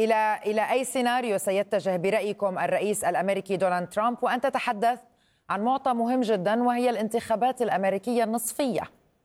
إلى أي سيناريو سيتجه برأيكم الرئيس الأمريكي دونالد ترامب؟ وأنت تتحدث عن معطى مهم جدا وهي الانتخابات الأمريكية النصفية.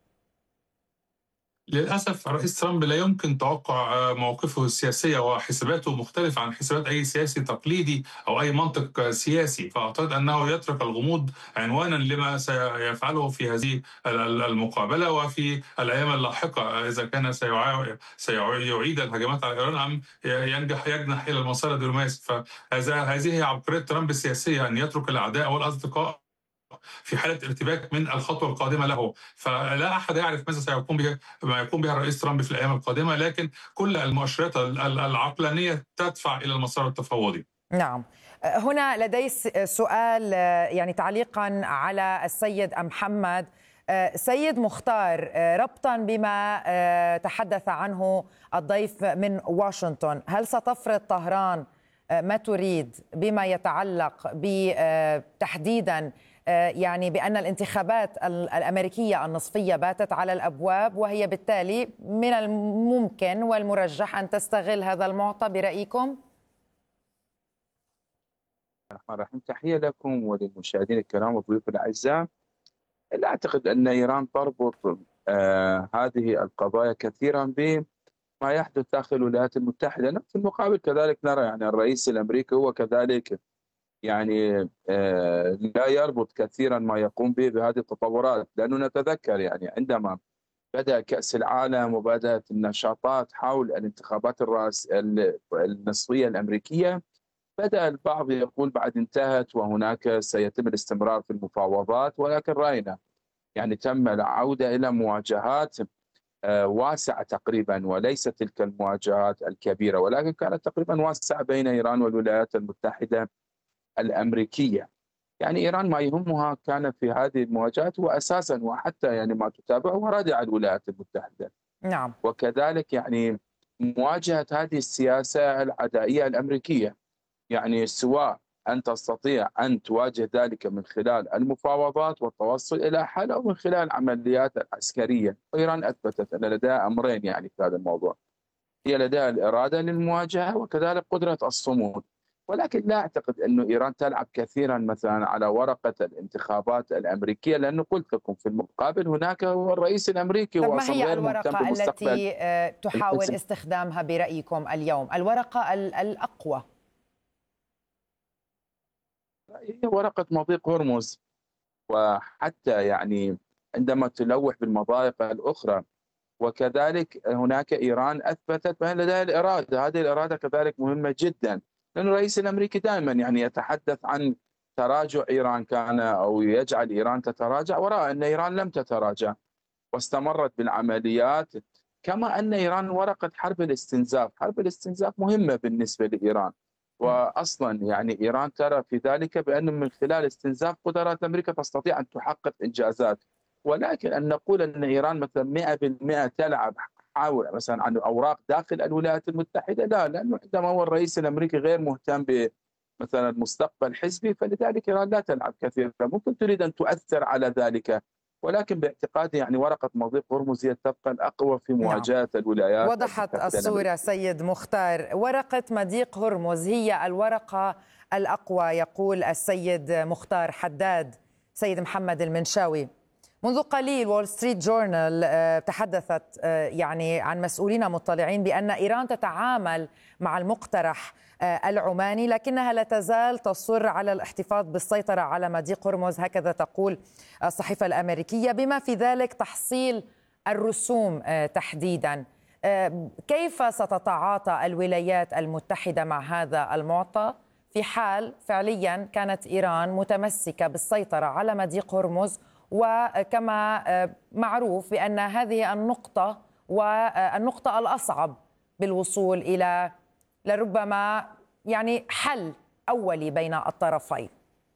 للأسف الرئيس ترامب لا يمكن توقع موقفه السياسي، وحساباته مختلفة عن حسابات أي سياسي تقليدي أو أي منطق سياسي، فأعتقد أنه يترك الغموض عنوانا لما سيفعله في هذه المقابلة وفي الأيام اللاحقة، إذا كان سيعيد الهجمات على إيران أم يجنح إلى المسار الدبلوماسي. فهذه هي عبقرية ترامب السياسية، أن يترك الأعداء والأصدقاء في حالة ارتباك من الخطوة القادمة له. فلا أحد يعرف ماذا سيقوم به ما يقوم بها الرئيس ترامب في الأيام القادمة، لكن كل المؤشرات العقلانية تدفع إلى المسار التفاوضي. نعم. هنا لدي سؤال، يعني تعليقا على السيد محمد. سيد مختار، ربطا بما تحدث عنه الضيف من واشنطن، هل ستفرض طهران ما تريد بما يتعلق بتحديدا يعني بأن الانتخابات الأمريكية النصفية باتت على الأبواب، وهي بالتالي من الممكن والمرجح أن تستغل هذا المعطى برأيكم؟ الرحمن الرحيم، تحية لكم وللمشاهدين الكرام والضيوف الأعزاء. لا أعتقد أن إيران تربط هذه القضايا كثيرا بما يحدث داخل الولايات المتحدة. في المقابل كذلك نرى يعني الرئيس الأمريكي هو كذلك يعني لا يربط كثيرا ما يقوم به بهذه التطورات، لأنه نتذكر يعني عندما بدأ كأس العالم وبدأت النشاطات حول الانتخابات النصفية الأمريكية، بدأ البعض يقول بعد انتهت وهناك سيتم الاستمرار في المفاوضات، ولكن رأينا يعني تم العودة إلى مواجهات واسعة تقريبا، وليست تلك المواجهات الكبيرة، ولكن كانت تقريبا واسعة بين إيران والولايات المتحدة الأمريكية. يعني إيران ما يهمها كان في هذه المواجهات هو أساسا وحتى يعني ما تتابعه ردع الولايات المتحدة. نعم. وكذلك يعني مواجهة هذه السياسة العدائية الأمريكية، يعني سواء أن تستطيع أن تواجه ذلك من خلال المفاوضات والتوصل إلى حل أو من خلال العمليات العسكرية. وإيران أثبتت أن لديها أمرين يعني في هذا الموضوع، هي لديها الإرادة للمواجهة وكذلك قدرة الصمود. ولكن لا أعتقد أن إيران تلعب كثيرا مثلا على ورقة الانتخابات الأمريكية، لأنه قلت لكم في المقابل هناك هو الرئيس الأمريكي طب هو ما هي غير مهتم الورقة بمستقبل التي تحاول استخدامها برأيكم اليوم، الورقة الأقوى؟ هي ورقة مضيق هرمز، وحتى يعني عندما تلوح بالمضايق الأخرى. وكذلك هناك إيران أثبتت بأن لديها الإرادة، هذه الإرادة كذلك مهمة جدا، لأن الرئيس الأمريكي دائما يعني يتحدث عن تراجع إيران كان أو يجعل إيران تتراجع، ورأى أن إيران لم تتراجع واستمرت بالعمليات. كما أن إيران ورقة حرب الاستنزاف، حرب الاستنزاف مهمة بالنسبة لإيران، وأصلا يعني إيران ترى في ذلك بأن من خلال استنزاف قدرات أمريكا تستطيع أن تحقق إنجازات. ولكن أن نقول أن إيران مثلا 100% تلعب حول مثلا عن أوراق داخل الولايات المتحدة، لا، لأنه عندما هو الرئيس الأمريكي غير مهتم مثلا مستقبل حزبي، فلذلك إيران لا تلعب كثيرا. ممكن تريد أن تؤثر على ذلك، ولكن باعتقادي يعني ورقة مضيق هرمز هي تبقى الأقوى في مواجهة الولايات. وضحت الصورة سيد مختار. ورقة مضيق هرمز هي الورقة الأقوى، يقول السيد مختار حداد. سيد محمد المنشاوي، منذ قليل وول ستريت جورنال تحدثت يعني عن مسؤولين مطلعين بأن إيران تتعامل مع المقترح العماني، لكنها لا تزال تصر على الاحتفاظ بالسيطرة على مضيق هرمز، هكذا تقول الصحيفة الأمريكية، بما في ذلك تحصيل الرسوم تحديدا. كيف ستتعاطى الولايات المتحدة مع هذا المعطى في حال فعليا كانت إيران متمسكة بالسيطرة على مضيق هرمز، وكما معروف بأن هذه النقطة والنقطة الأصعب بالوصول إلى لربما يعني حل أولي بين الطرفين؟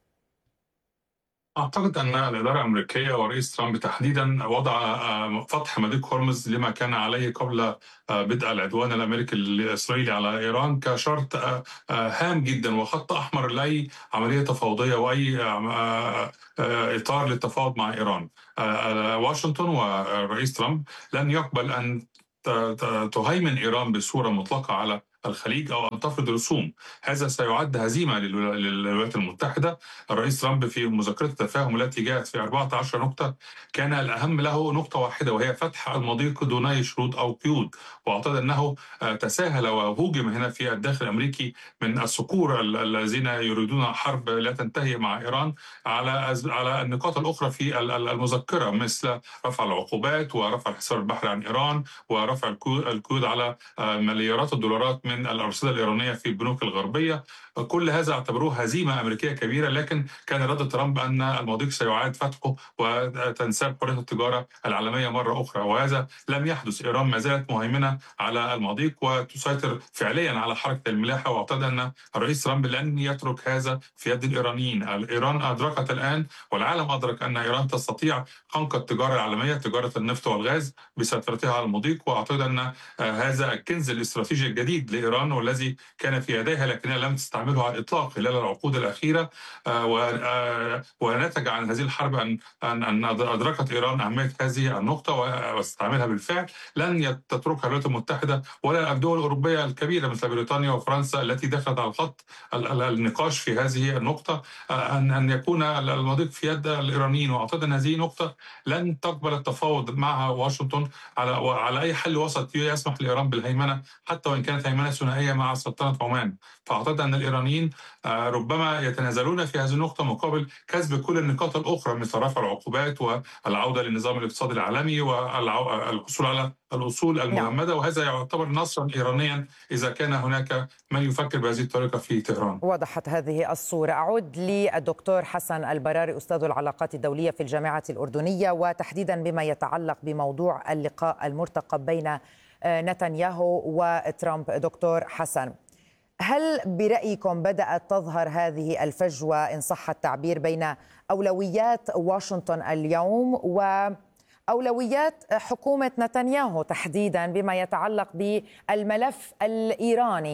أعتقد أن الإدارة الأمريكية ورئيس ترامب تحديدا وضع فتح مضيق هرمز لما كان عليه قبل بدء العدوان الأمريكي الإسرائيلي على إيران كشرط هام جدا وخط أحمر لأي عملية تفاوضية وأي إطار للتفاوض مع إيران. واشنطن والرئيس ترامب لن يقبل أن تهيمن إيران بصورة مطلقة على الخليج أو أن تفرض رسوم. هذا سيعد هزيمة للولايات المتحدة. الرئيس ترامب في مذكرة التفاهم التي جاءت في 14 نقطة كان الأهم له نقطة واحدة، وهي فتح المضيق دون أي شروط أو قيود. وأعتقد أنه تساهل وهوجم هنا في الداخل الأمريكي من الصقور الذين يريدون حرب لا تنتهي مع إيران على النقاط الأخرى في المذكرة، مثل رفع العقوبات ورفع الحصار البحري عن إيران ورفع القيود على مليارات الدولارات من الأرصدة الإيرانية في البنوك الغربية. كل هذا اعتبروه هزيمة أمريكية كبيرة، لكن كان رد ترامب أن المضيق سيعاد فتحه وتنساب حرية التجارة العالمية مرة أخرى، وهذا لم يحدث. إيران ما زالت مهيمنة على المضيق وتسيطر فعليا على حركة الملاحة، واعتقد أن الرئيس ترامب لن يترك هذا في يد الإيرانيين. إيران أدركت الآن والعالم أدرك أن إيران تستطيع خنق التجارة العالمية، تجارة النفط والغاز، بسيطرتها على المضيق. وأعتقد أن هذا الكنز الاستراتيجي الجديد لإيران والذي كان في يديها لكنها لم تستعمله على الإطلاق خلال العقود الأخيرة. ونتج عن هذه الحرب أن أدركت إيران أهمية هذه النقطة واستعملها بالفعل. لن تتركها الولايات المتحدة ولا الدول الأوروبية الكبيرة مثل بريطانيا وفرنسا التي دخلت على الخط النقاش في هذه النقطة أن يكون المضيق في يد الإيرانيين. وأعتقد أن هذه نقطة لن تقبل التفاوض مع واشنطن على أي حل وسط يسمح لإيران بالهيمنة، حتى وإن كانت هيمنة ثنائية مع سلطنة عمان. فأعتقد أن الإيرانيين ربما يتنازلون في هذه النقطة مقابل كسب كل النقاط الأخرى، مثل رفع العقوبات والعودة للنظام الاقتصادي العالمي والحصول على الأصول المجمدة. وهذا يعتبر نصرا إيرانيا إذا كان هناك من يفكر بهذه الطريقة في طهران. وضحت هذه الصورة. أعود للدكتور حسن البراري، أستاذ العلاقات الدولية في الجامعة الأردنية، وتحديدا بما يتعلق بموضوع اللقاء المرتقب بين نتنياهو وترامب. دكتور حسن، هل برأيكم بدأت تظهر هذه الفجوة إن صح التعبير بين أولويات واشنطن اليوم وأولويات حكومة نتنياهو تحديدا بما يتعلق بالملف الإيراني؟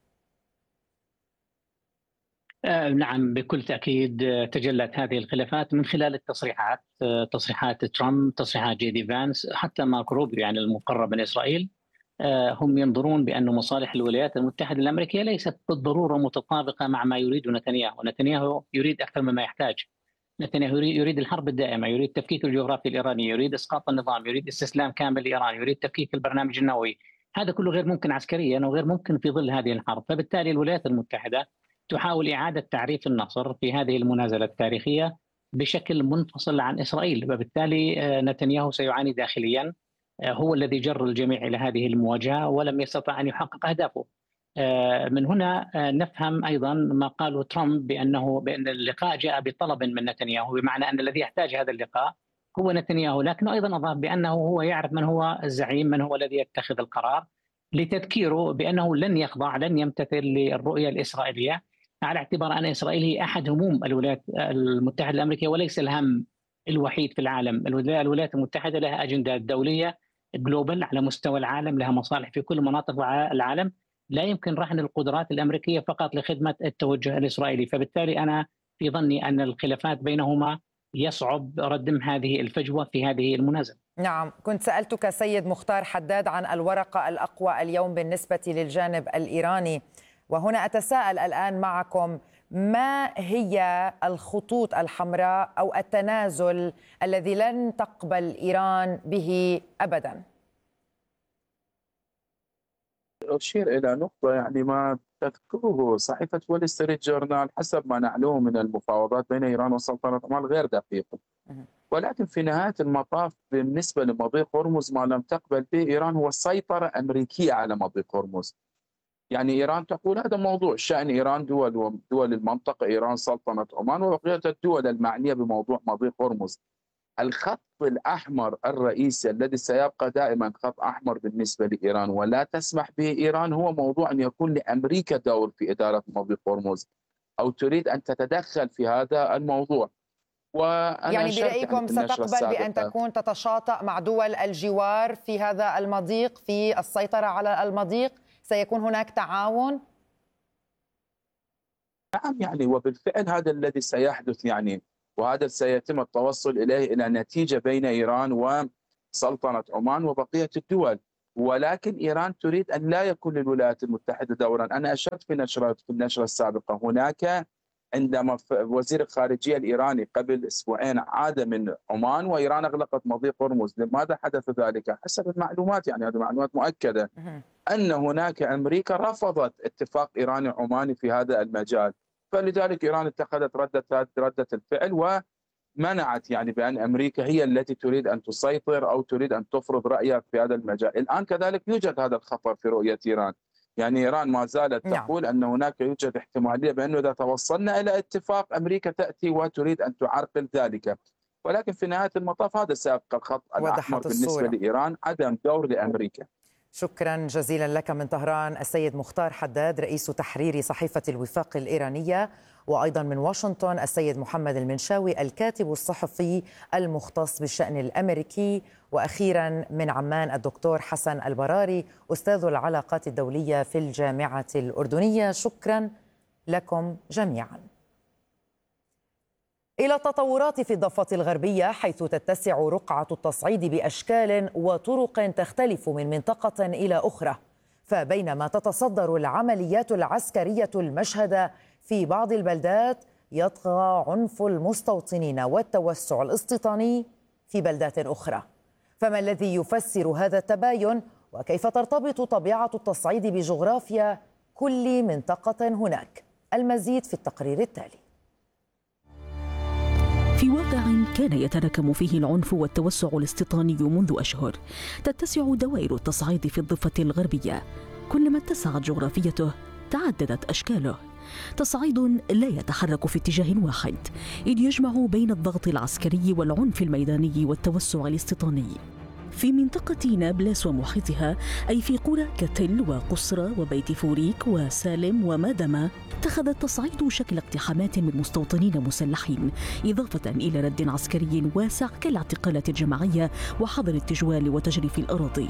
نعم، بكل تأكيد تجلت هذه الخلافات من خلال التصريحات، تصريحات ترامب، تصريحات جي دي فانس، حتى مارك روبيو يعني المقرب من إسرائيل. هم ينظرون بأن مصالح الولايات المتحدة الأمريكية ليست بالضرورة متطابقة مع ما يريد نتنياهو. نتنياهو يريد أكثر مما يحتاج. نتنياهو يريد الحرب الدائمة، يريد تفكيك الجغرافيا الإيراني، يريد إسقاط النظام، يريد استسلام كامل لإيران، يريد تفكيك البرنامج النووي. هذا كله غير ممكن عسكريا وغير ممكن في ظل هذه الحرب. فبالتالي الولايات المتحدة تحاول إعادة تعريف النصر في هذه المنازلة التاريخية بشكل منفصل عن إسرائيل. وبالتالي نتنياهو سيعاني داخليا، هو الذي جر الجميع إلى هذه المواجهة ولم يستطع أن يحقق أهدافه. من هنا نفهم أيضا ما قاله ترامب بأن اللقاء جاء بطلب من نتنياهو، بمعنى أن الذي يحتاج هذا اللقاء هو نتنياهو، لكنه أيضا أضاف بأنه هو يعرف من هو الزعيم، من هو الذي يتخذ القرار، لتذكيره بأنه لن يخضع، لن يمتثل للرؤية الإسرائيلية، على اعتبار أن إسرائيل هي أحد هموم الولايات المتحدة الأمريكية وليس الهم الوحيد في العالم. الولايات المتحدة لها أجندات دولية جلوبال على مستوى العالم، لها مصالح في كل مناطق العالم. لا يمكن رهن القدرات الأمريكية فقط لخدمة التوجه الإسرائيلي. فبالتالي أنا في ظني أن الخلافات بينهما يصعب ردم هذه الفجوة في هذه المنازلة. نعم، كنت سألتك سيد مختار حداد عن الورقة الأقوى اليوم بالنسبة للجانب الإيراني، وهنا أتساءل الآن معكم: ما هي الخطوط الحمراء أو التنازل الذي لن تقبل إيران به أبداً؟ أشير إلى نقطة يعني ما تذكره صحيفة وول ستريت جورنال حسب ما نعلمه من المفاوضات بين إيران وسلطنة عمان غير دقيق، ولكن في نهاية المطاف بالنسبة لمضيق هرمز ما لم تقبل به إيران هو السيطرة أمريكية على مضيق هرمز. يعني إيران تقول هذا موضوع شأن إيران، دول المنطقة، إيران، سلطنة عمان وبقية الدول المعنية بموضوع مضيق هرمز. الخط الأحمر الرئيسي الذي سيبقى دائما خط أحمر بالنسبة لإيران ولا تسمح به إيران هو موضوع أن يكون لأمريكا دور في إدارة مضيق هرمز أو تريد أن تتدخل في هذا الموضوع. يعني برأيكم ستقبل بأن تكون تتشاطأ مع دول الجوار في هذا المضيق، في السيطرة على المضيق؟ سيكون هناك تعاون؟ نعم، يعني وبالفعل هذا الذي سيحدث، يعني وهذا سيتم التوصل إليه إلى نتيجة بين إيران وسلطنة عمان وبقية الدول. ولكن إيران تريد أن لا يكون للولايات المتحدة دورا. أنا أشرت في النشرة السابقة، هناك عندما وزير الخارجية الإيراني قبل أسبوعين عاد من عمان وإيران أغلقت مضيق هرمز. لماذا حدث ذلك؟ حسب المعلومات، يعني هذه معلومات مؤكدة، أن هناك أمريكا رفضت اتفاق إيراني عماني في هذا المجال، فلذلك إيران اتخذت ردة الفعل ومنعت، يعني بأن أمريكا هي التي تريد أن تسيطر أو تريد أن تفرض رأيها في هذا المجال. الآن كذلك يوجد هذا الخطر في رؤية إيران، يعني إيران ما زالت تقول أن هناك يوجد احتمالية بأنه إذا توصلنا إلى اتفاق أمريكا تأتي وتريد أن تعرقل ذلك، ولكن في نهاية المطاف هذا سيبقى الخط الأحمر بالنسبة لإيران، عدم دور لأمريكا. شكرا جزيلا لك من طهران السيد مختار حداد رئيس تحرير صحيفة الوفاق الإيرانية، وأيضا من واشنطن السيد محمد المنشاوي الكاتب الصحفي المختص بالشأن الأمريكي، وأخيرا من عمان الدكتور حسن البراري أستاذ العلاقات الدولية في الجامعة الأردنية. شكرا لكم جميعا. إلى التطورات في الضفة الغربية، حيث تتسع رقعة التصعيد بأشكال وطرق تختلف من منطقة إلى أخرى. فبينما تتصدر العمليات العسكرية المشهد في بعض البلدات، يطغى عنف المستوطنين والتوسع الاستيطاني في بلدات أخرى. فما الذي يفسر هذا التباين؟ وكيف ترتبط طبيعة التصعيد بجغرافيا كل منطقة هناك؟ المزيد في التقرير التالي. في واقع كان يتراكم فيه العنف والتوسع الاستيطاني منذ أشهر، تتسع دوائر التصعيد في الضفة الغربية. كلما اتسعت جغرافيته تعددت أشكاله. تصعيد لا يتحرك في اتجاه واحد، إذ يجمع بين الضغط العسكري والعنف الميداني والتوسع الاستيطاني. في منطقة نابلس ومحيطها، أي في قرى كتل وقصرى وبيت فوريك وسالم ومادما، اتخذ التصعيد شكل اقتحامات من مستوطنين مسلحين، إضافة إلى رد عسكري واسع كالاعتقالات الجماعية وحظر التجوال وتجريف الأراضي.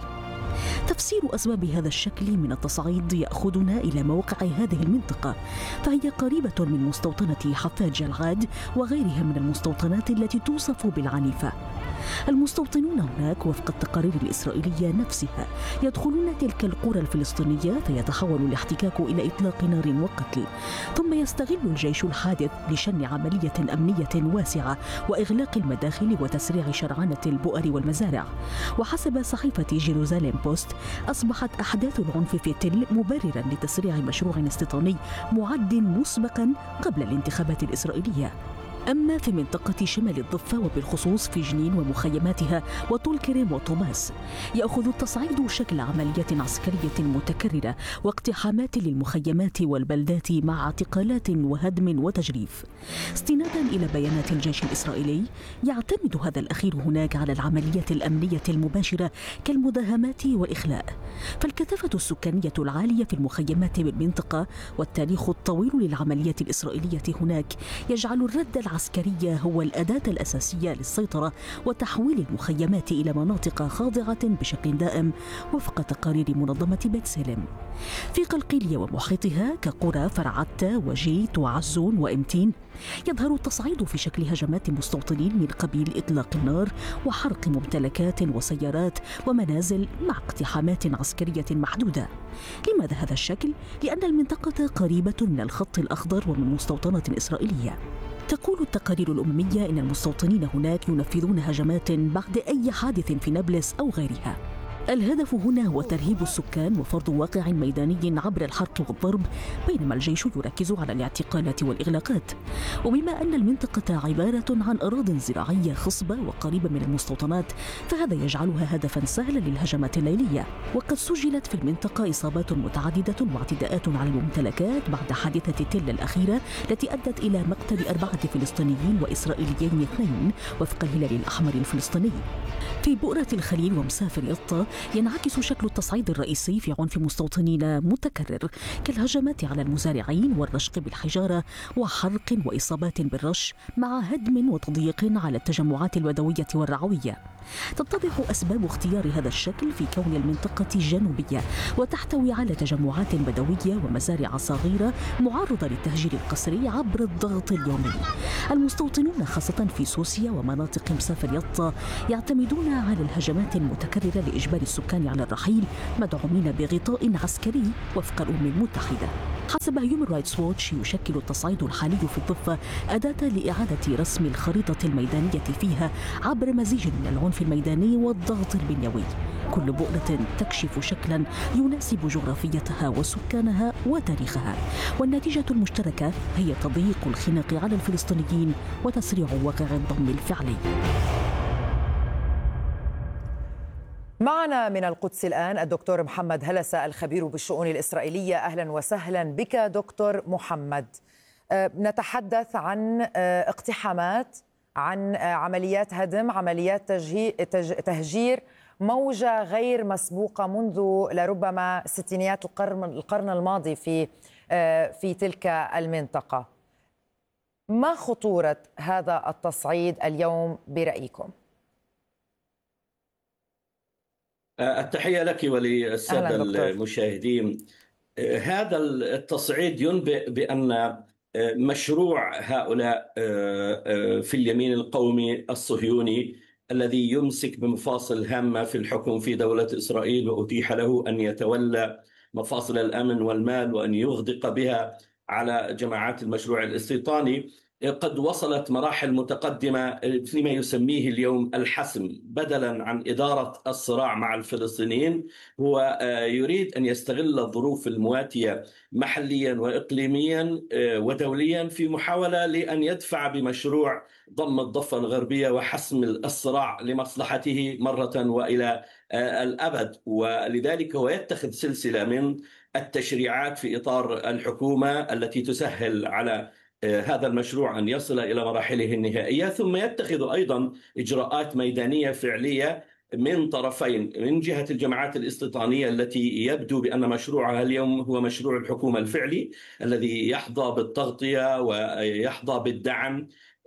تفسير أسباب هذا الشكل من التصعيد يأخذنا إلى موقع هذه المنطقة، فهي قريبة من مستوطنة حفاج العاد وغيرها من المستوطنات التي توصف بالعنيفة. المستوطنون هناك وفق التقارير الإسرائيلية نفسها يدخلون تلك القرى الفلسطينية، فيتحول الاحتكاك إلى إطلاق نار وقتل، ثم يستغل الجيش الحادث لشن عملية أمنية واسعة وإغلاق المداخل وتسريع شرعنة البؤر والمزارع. وحسب صحيفة جيروزاليم بوست، أصبحت أحداث العنف في تل مبررا لتسريع مشروع استيطاني معد مسبقا قبل الانتخابات الإسرائيلية. أما في منطقة شمال الضفة وبالخصوص في جنين ومخيماتها وطول كريم وطوماس، يأخذ التصعيد شكل عمليات عسكرية متكررة واقتحامات للمخيمات والبلدات مع اعتقالات وهدم وتجريف. استنادا إلى بيانات الجيش الإسرائيلي، يعتمد هذا الأخير هناك على العمليات الأمنية المباشرة كالمداهمات والإخلاء. فالكثافة السكانية العالية في المخيمات بالمنطقة والتاريخ الطويل للعمليات الإسرائيلية هناك يجعل الرد العسكرية هو الأداة الأساسية للسيطرة وتحويل المخيمات إلى مناطق خاضعة بشكل دائم وفق تقارير منظمة بيت سلم. في قلقيلية ومحيطها كقرى فرعتة وجيت وعزون وإمتين، يظهر التصعيد في شكل هجمات مستوطنين من قبيل إطلاق النار وحرق ممتلكات وسيارات ومنازل مع اقتحامات عسكرية محدودة. لماذا هذا الشكل؟ لأن المنطقة قريبة من الخط الأخضر ومن مستوطنة إسرائيلية. تقول التقارير الأممية إن المستوطنين هناك ينفذون هجمات بعد أي حادث في نابلس أو غيرها. الهدف هنا هو ترهيب السكان وفرض واقع ميداني عبر الحرق والضرب، بينما الجيش يركز على الاعتقالات والإغلاقات. وبما أن المنطقة عبارة عن أراضٍ زراعية خصبة وقريبة من المستوطنات، فهذا يجعلها هدفا سهلا للهجمات الليلية. وقد سجلت في المنطقة إصابات متعددة واعتداءات على الممتلكات بعد حادثة تل الأخيرة التي أدت إلى مقتل 4 فلسطينيين وإسرائيليين 2 وفق الهلال الأحمر الفلسطيني. في بؤرة الخليل ومسافر يطا ينعكس شكل التصعيد الرئيسي في عنف مستوطنين متكرر كالهجمات على المزارعين والرشق بالحجارة وحرق وإصابات بالرش، مع هدم وتضييق على التجمعات البدوية والرعوية. تتضح أسباب اختيار هذا الشكل في كون المنطقة جنوبية وتحتوي على تجمعات بدوية ومزارع صغيرة معرضة للتهجير القسري عبر الضغط اليومي. المستوطنون خاصة في سوسيا ومناطق مسافر يطا يعتمدون على الهجمات المتكررة لإجبار السكان على الرحيل، مدعومين بغطاء عسكري وفق الأمم المتحدة. حسب هيومن رايتس ووتش، يشكل التصعيد الحالي في الضفة أداة لإعادة رسم الخريطة الميدانية فيها عبر مزيج من العنف الميداني والضغط البنيوي، كل بؤرة تكشف شكلا يناسب جغرافيتها وسكانها وتاريخها، والنتيجة المشتركة هي تضييق الخناق على الفلسطينيين وتسريع واقع الضم الفعلي. معنا من القدس الآن الدكتور محمد هلسة الخبير بالشؤون الإسرائيلية. أهلا وسهلا بك دكتور محمد. نتحدث عن اقتحامات، عن عمليات هدم، عمليات تهجير، موجة غير مسبوقة منذ لربما ستينيات القرن الماضي في تلك المنطقة. ما خطورة هذا التصعيد اليوم برأيكم؟ التحية لك وللسادة المشاهدين. هذا التصعيد ينبئ بأن مشروع هؤلاء في اليمين القومي الصهيوني الذي يمسك بمفاصل هامة في الحكم في دولة إسرائيل وأتيح له أن يتولى مفاصل الأمن والمال وأن يغدق بها على جماعات المشروع الاستيطاني، قد وصلت مراحل متقدمة فيما يسميه اليوم الحسم. بدلا عن إدارة الصراع مع الفلسطينيين، هو يريد أن يستغل الظروف المواتية محليا وإقليميا ودوليا في محاولة لأن يدفع بمشروع ضم الضفة الغربية وحسم الصراع لمصلحته مرة وإلى الأبد. ولذلك هو يتخذ سلسلة من التشريعات في إطار الحكومة التي تسهل على هذا المشروع أن يصل إلى مراحله النهائية، ثم يتخذ أيضا إجراءات ميدانية فعلية من طرفين: من جهة الجماعات الاستيطانية التي يبدو بأن مشروعها اليوم هو مشروع الحكومة الفعلي الذي يحظى بالتغطية ويحظى بالدعم،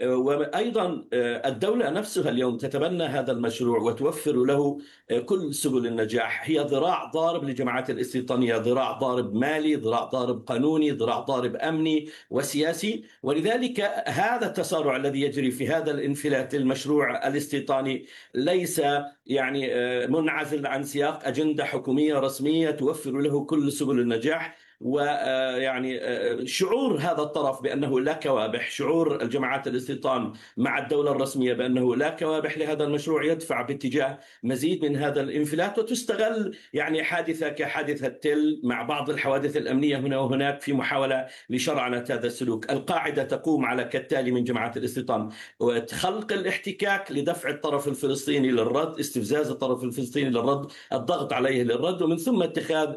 وأيضا الدولة نفسها اليوم تتبنى هذا المشروع وتوفر له كل سبل النجاح. هي ذراع ضارب لجماعات الاستيطانية، ذراع ضارب مالي، ذراع ضارب قانوني، ذراع ضارب أمني وسياسي. ولذلك هذا التسارع الذي يجري في هذا الانفلات المشروع الاستيطاني ليس يعني منعزل عن سياق أجندة حكومية رسمية توفر له كل سبل النجاح. ويعني شعور هذا الطرف بأنه لا كوابح، شعور الجماعات الاستيطان مع الدولة الرسمية بأنه لا كوابح لهذا المشروع، يدفع باتجاه مزيد من هذا الانفلات، وتستغل يعني حادثة كحادثة تل مع بعض الحوادث الأمنية هنا وهناك في محاولة لشرعنة هذا السلوك. القاعدة تقوم على كالتالي من جماعات الاستيطان: خلق الاحتكاك لدفع الطرف الفلسطيني للرد، استفزاز الطرف الفلسطيني للرد، الضغط عليه للرد، ومن ثم اتخاذ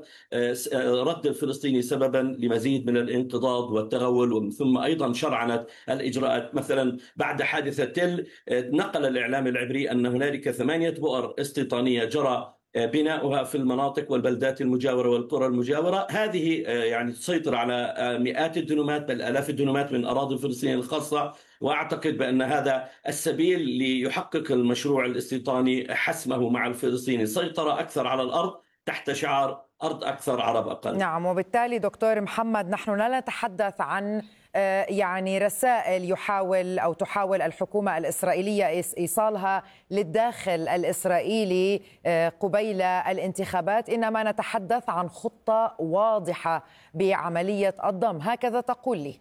رد الفلسطيني سببا لمزيد من الانقضاض والتغول، ومن ثم أيضا شرعنة الإجراءات. مثلا بعد حادثة تل نقل الإعلام العبري أن هنالك 8 بؤر استيطانية جرى بناؤها في المناطق والبلدات المجاورة والقرى المجاورة. هذه يعني تسيطر على مئات الدنومات بل آلاف الدنومات من أراضي الفلسطينيين الخاصة. وأعتقد بأن هذا السبيل ليحقق المشروع الاستيطاني حسمه مع الفلسطيني، سيطرة أكثر على الأرض تحت شعار أرض أكثر عرب أقل. نعم، وبالتالي دكتور محمد نحن لا نتحدث عن يعني رسائل تحاول الحكومة الإسرائيلية إيصالها للداخل الإسرائيلي قبيل الانتخابات، إنما نتحدث عن خطة واضحة بعملية الضم، هكذا تقول لي.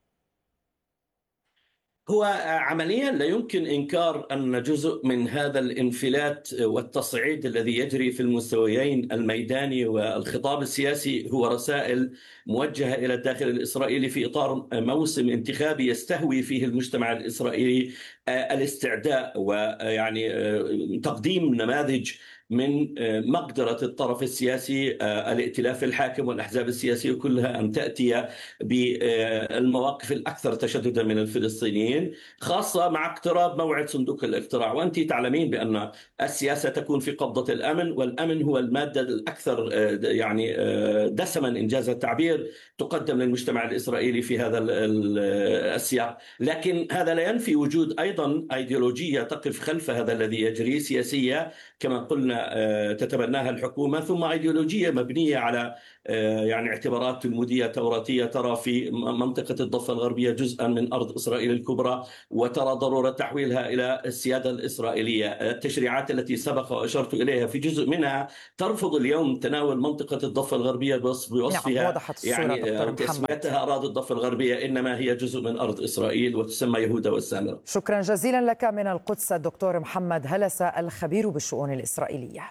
هو عمليا لا يمكن إنكار أن جزء من هذا الانفلات والتصعيد الذي يجري في المستويين الميداني والخطاب السياسي هو رسائل موجهة إلى الداخل الإسرائيلي في إطار موسم انتخابي يستهوي فيه المجتمع الإسرائيلي الاستعداء ويعني تقديم نماذج من مقدرة الطرف السياسي الائتلاف الحاكم والأحزاب السياسية كلها أن تأتي بالمواقف الأكثر تشددا من الفلسطينيين، خاصة مع اقتراب موعد صندوق الاقتراع. وأنت تعلمين بأن السياسة تكون في قبضة الأمن، والأمن هو المادة الأكثر يعني دسما إنجاز التعبير تقدم للمجتمع الإسرائيلي في هذا السياق. لكن هذا لا ينفي وجود أيضا أيديولوجية تقف خلف هذا الذي يجري، سياسية كما قلنا تتبناها الحكومة، ثم أيديولوجية مبنية على يعني اعتبارات تلمودية توراتية، ترى في منطقة الضفة الغربية جزءا من أرض إسرائيل الكبرى، وترى ضرورة تحويلها إلى السيادة الإسرائيلية. التشريعات التي سبق وأشرت إليها في جزء منها ترفض اليوم تناول منطقة الضفة الغربية بوصفها يعني تسميتها أراضي الضفة الغربية، إنما هي جزء من أرض إسرائيل وتسمى يهودا والسامرة. شكرا جزيلا لك من القدس الدكتور محمد هلس الخبير بالشؤون الإسرائيلية.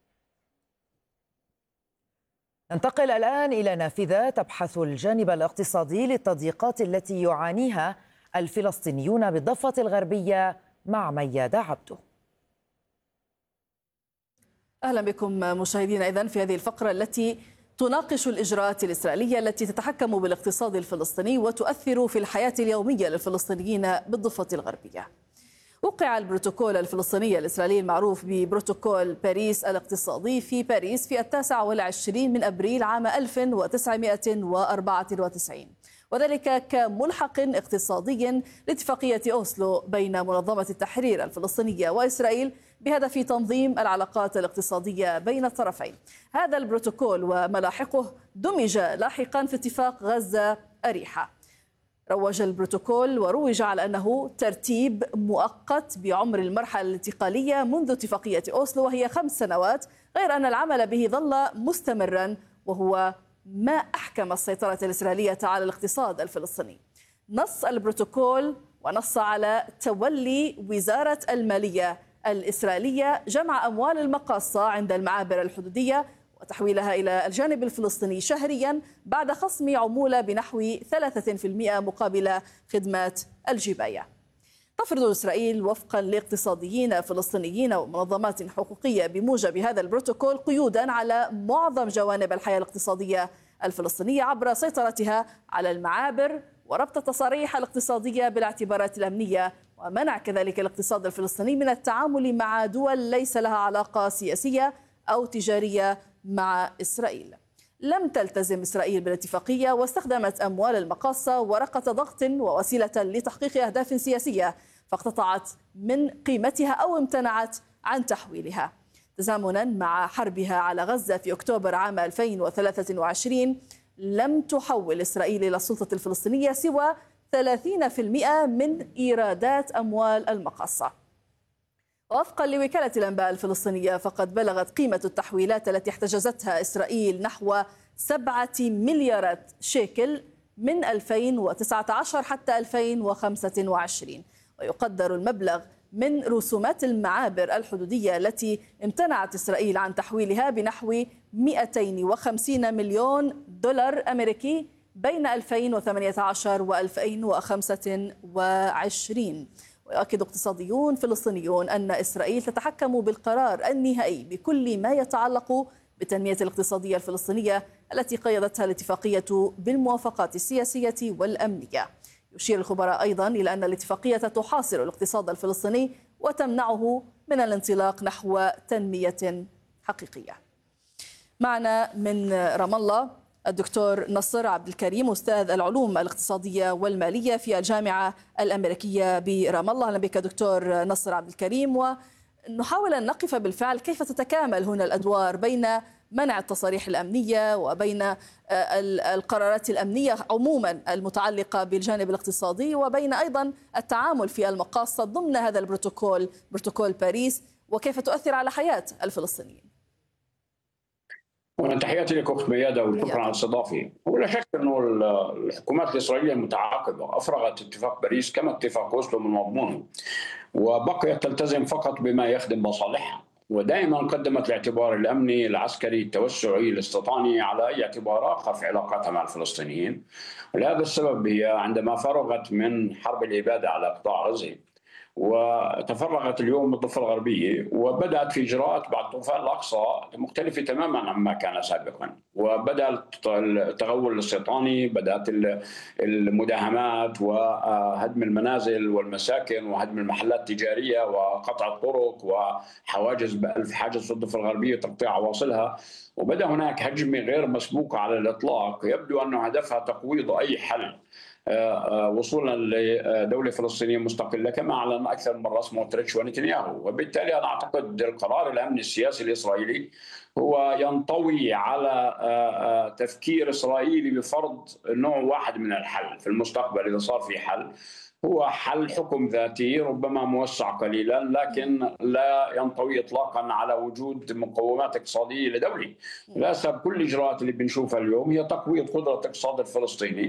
ننتقل الآن إلى نافذة تبحث الجانب الاقتصادي للتضييقات التي يعانيها الفلسطينيون بالضفة الغربية مع ميادة عبده. أهلا بكم مشاهدينا إذن في هذه الفقرة التي تناقش الإجراءات الإسرائيلية التي تتحكم بالاقتصاد الفلسطيني وتؤثر في الحياة اليومية للفلسطينيين بالضفة الغربية. وقع البروتوكول الفلسطيني الإسرائيلي المعروف ببروتوكول باريس الاقتصادي في باريس في 29 من أبريل عام 1994، وذلك كملحق اقتصادي لاتفاقية أوسلو بين منظمة التحرير الفلسطينية وإسرائيل بهدف تنظيم العلاقات الاقتصادية بين الطرفين. هذا البروتوكول وملاحقه دمج لاحقا في اتفاق غزة أريحة. روج البروتوكول وروج على أنه ترتيب مؤقت بعمر المرحلة الانتقالية منذ اتفاقية أوسلو، وهي 5 سنوات، غير أن العمل به ظل مستمرا، وهو ما أحكم السيطرة الإسرائيلية على الاقتصاد الفلسطيني. نص البروتوكول ونص على تولي وزارة المالية الإسرائيلية جمع أموال المقاصة عند المعابر الحدودية وتحويلها إلى الجانب الفلسطيني شهريا بعد خصم عمولة بنحو 3% مقابل خدمات الجباية. تفرض إسرائيل وفقا لاقتصاديين فلسطينيين ومنظمات حقوقية بموجب هذا البروتوكول قيودا على معظم جوانب الحياة الاقتصادية الفلسطينية عبر سيطرتها على المعابر وربط التصاريح الاقتصادية بالاعتبارات الأمنية، ومنع كذلك الاقتصاد الفلسطيني من التعامل مع دول ليس لها علاقة سياسية أو تجارية مع إسرائيل. لم تلتزم إسرائيل بالاتفاقية واستخدمت أموال المقاصة ورقة ضغط ووسيلة لتحقيق أهداف سياسية، فاقتطعت من قيمتها أو امتنعت عن تحويلها. تزامنا مع حربها على غزة في أكتوبر عام 2023 لم تحول إسرائيل إلى السلطة الفلسطينية سوى 30% من إيرادات أموال المقاصة. وفقا لوكالة الأنباء الفلسطينية فقد بلغت قيمة التحويلات التي احتجزتها إسرائيل نحو 7 مليارات شيكل من 2019 حتى 2025، ويقدر المبلغ من رسومات المعابر الحدودية التي امتنعت إسرائيل عن تحويلها بنحو 250 مليون دولار أمريكي بين 2018 و 2025. ويؤكد اقتصاديون فلسطينيون أن إسرائيل تتحكم بالقرار النهائي بكل ما يتعلق بالتنمية الاقتصادية الفلسطينية التي قيدتها الاتفاقية بالموافقات السياسية والأمنية. يشير الخبراء أيضا إلى أن الاتفاقية تحاصر الاقتصاد الفلسطيني وتمنعه من الانطلاق نحو تنمية حقيقية. معنا من رام الله الدكتور نصر عبد الكريم، أستاذ العلوم الاقتصادية والمالية في الجامعة الأمريكية برام الله. أهلا بك دكتور نصر عبد الكريم. ونحاول أن نقف بالفعل كيف تتكامل هنا الأدوار بين منع التصاريح الأمنية وبين القرارات الأمنية عموما المتعلقة بالجانب الاقتصادي، وبين أيضا التعامل في المقاصة ضمن هذا البروتوكول، بروتوكول باريس، وكيف تؤثر على حياة الفلسطينيين. تحياتي لك أخت ميادة وشكرا على الاستضافة. ولا شك أنه الحكومات الإسرائيلية متعاقبة، أفرغت اتفاق باريس كما اتفاق أوسلو من مضمونه، وبقيت تلتزم فقط بما يخدم مصالحها، ودائما قدمت الاعتبار الأمني العسكري التوسعي الاستيطاني على أي اعتبار آخر في علاقاتها مع الفلسطينيين. ولهذا السبب هي عندما فرغت من حرب الإبادة على قطاع غزة وتفرغت اليوم الضفة الغربية، وبدأت في إجراءات بعد طوفان الأقصى مختلفة تماما عما كان سابقا، وبدأ التغول الاستيطاني، بدأت المداهمات وهدم المنازل والمساكن وهدم المحلات التجارية وقطع الطرق وحواجز حاجز الضفة الغربية وتقطيع عواصلها، وبدأ هناك هجمة غير مسبوقة على الإطلاق يبدو أن هدفها تقويض أي حل وصولا لدولة فلسطينية مستقلة كما أعلن أكثر من مرة سموتريتش ونتنياهو. وبالتالي أنا أعتقد القرار الأمني السياسي الإسرائيلي هو ينطوي على تفكير إسرائيلي بفرض نوع واحد من الحل في المستقبل إذا صار في حل، هو حل حكم ذاتي ربما موسع قليلا، لكن لا ينطوي اطلاقا على وجود مقومات اقتصاديه لدوله. للاسف كل الاجراءات اللي بنشوفها اليوم هي تقويض قدره الاقتصاد الفلسطيني